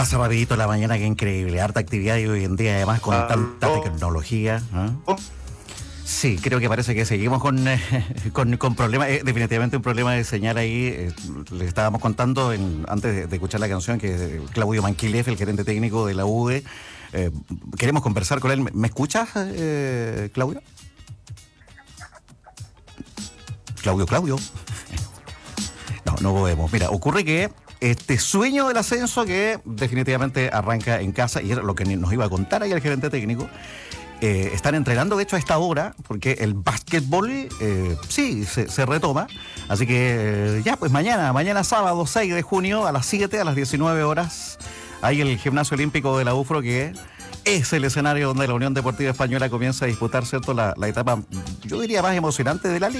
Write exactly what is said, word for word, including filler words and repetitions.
Pasa rapidito la mañana, qué increíble. Harta actividad y hoy en día además con tanta tecnología. ¿eh? Sí, creo que parece que seguimos con, eh, con, con problemas. Eh, definitivamente un problema de señal ahí. Eh, le estábamos contando en, antes de, de escuchar la canción que Claudio Manquileff, el gerente técnico de la U D E, eh, queremos conversar con él. ¿Me escuchas, eh, Claudio? Claudio, Claudio. No, no podemos. Mira, ocurre que este sueño del ascenso que definitivamente arranca en casa, y era lo que nos iba a contar ahí el gerente técnico, eh, están entrenando de hecho a esta hora, porque el básquetbol eh, sí, se, se retoma, así que eh, ya pues mañana, mañana sábado seis de junio a las siete, a las diecinueve horas, hay el gimnasio olímpico de la U F R O, que es el escenario donde la Unión Deportiva Española comienza a disputar, ¿cierto?, la, la etapa, yo diría, más emocionante de la liga.